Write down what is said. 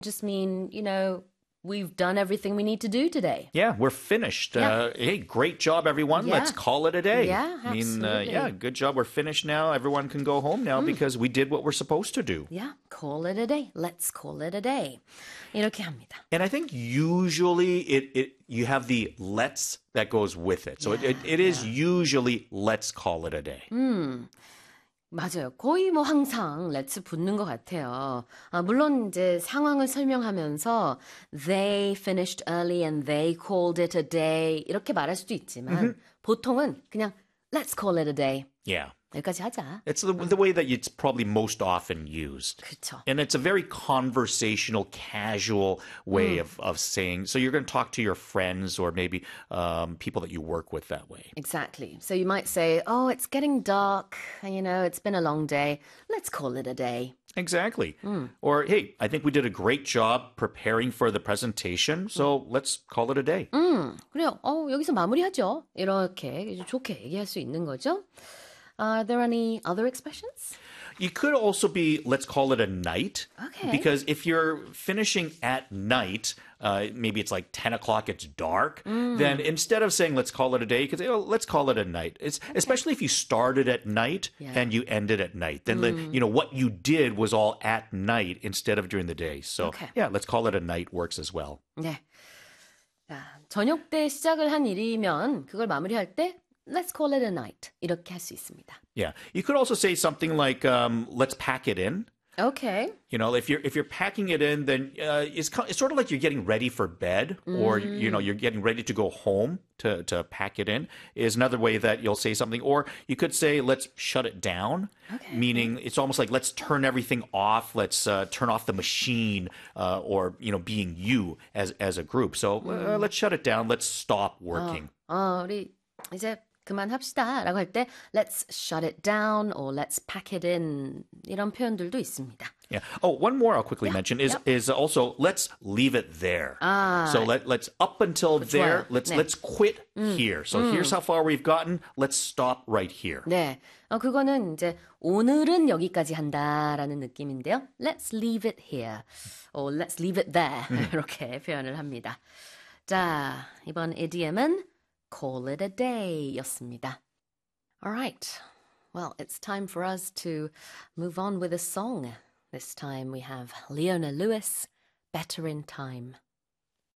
just mean, we've done everything we need to do today. Yeah, we're finished. Yeah. Hey, great job, everyone. Yeah. Let's call it a day. Yeah, absolutely. Good job. We're finished now. Everyone can go home now because we did what we're supposed to do. Yeah, call it a day. Let's call it a day. 이렇게 합니다. And I think usually you have the let's that goes with it. So it is usually let's call it a day. 맞아요. 거의 뭐 항상 let's 붙는 것 같아요. 물론 이제 상황을 설명하면서 they finished early and they called it a day 이렇게 말할 수도 있지만 보통은 그냥 let's call it a day. Yeah. 여기까지 하자. It's the way that it's probably most often used. 그렇죠. And it's a very conversational, casual way of saying. So you're going to talk to your friends or maybe people that you work with that way. Exactly. So you might say, oh, it's getting dark. It's been a long day. Let's call it a day. Exactly. Or, hey, I think we did a great job preparing for the presentation, so let's call it a day. 그래요. 여기서 마무리하죠. 이렇게 좋게 얘기할 수 있는 거죠. Are there any other expressions? You could also be, let's call it a night. Okay. Because if you're finishing at night, maybe it's like 10 o'clock, it's dark, then instead of saying, let's call it a day, you could say, let's call it a night. Especially if you started at night and you ended at night. Then, what you did was all at night instead of during the day. So, yeah, let's call it a night works as well. 네. 저녁 때 시작을 한 일이면 그걸 마무리할 때 let's call it a night. 이렇게 할 수 있습니다. Yeah. You could also say something like, let's pack it in. Okay. If you're packing it in, then it's sort of like you're getting ready for bed, or you're getting ready to go home to pack it in. Is another way that you'll say something, or you could say let's shut it down, meaning it's almost like let's turn everything off. Let's turn off the machine, or being you as a group. So let's shut it down. Let's stop working. 우리 이제 그만합시다 라고 할 때 let's shut it down or let's pack it in 이런 표현들도 있습니다. Yeah. Oh, one more I'll quickly mention is also let's leave it there. So let's up until there. Let's quit here. So here's how far we've gotten. Let's stop right here. 네. 그거는 이제 오늘은 여기까지 한다라는 느낌인데요. Let's leave it here or let's leave it there 이렇게 표현을 합니다. 자, 이번 idiom은 call it a day 였습니다. All right. Well, it's time for us to move on with a song. This time we have Leona Lewis, Better in Time.